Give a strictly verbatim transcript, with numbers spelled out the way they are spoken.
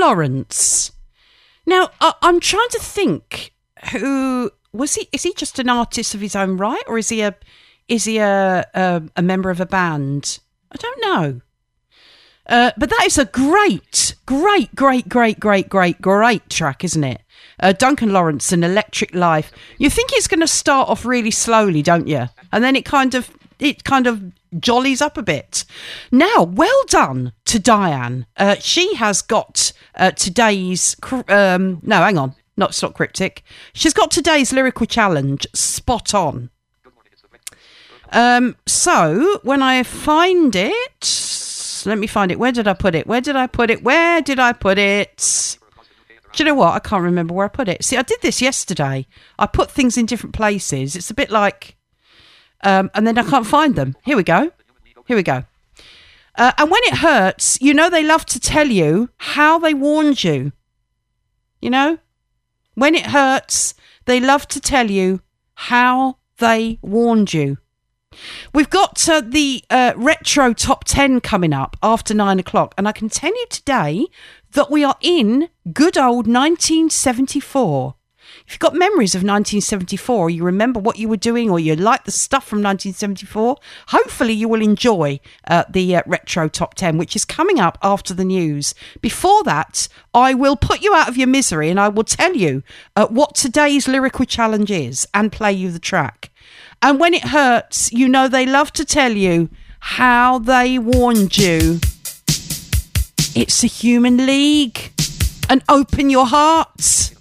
Lawrence. Now, I- I'm trying to think who... Was he? Is he just an artist of his own right, or is he a is he a a, a member of a band? I don't know. Uh, but that is a great, great, great, great, great, great, great track, isn't it? Uh, Duncan Lawrence and Electric Life. You think it's going to start off really slowly, don't you? And then it kind of it kind of jollies up a bit. Now, well done to Diane. Uh, she has got uh, today's. Um, no, hang on. Not Stock Cryptic. She's got today's lyrical challenge spot on. Um, so, when I find it... Let me find it. Where did I put it? Where did I put it? Where did I put it? Do you know what? I can't remember where I put it. See, I did this yesterday. I put things in different places. It's a bit like... Um, and then I can't find them. Here we go. Here we go. Uh, and when it hurts, you know they love to tell you how they warned you. You know? When it hurts, they love to tell you how they warned you. We've got uh, the uh, retro top ten coming up after nine o'clock, and I can tell you today that we are in good old nineteen seventy-four. If you've got memories of nineteen seventy-four, you remember what you were doing, or you like the stuff from nineteen seventy-four, hopefully you will enjoy uh, the uh, retro top ten, which is coming up after the news. Before that, I will put you out of your misery and I will tell you uh, what today's lyrical challenge is and play you the track. And when it hurts, you know they love to tell you how they warned you. It's a Human League. And open your hearts.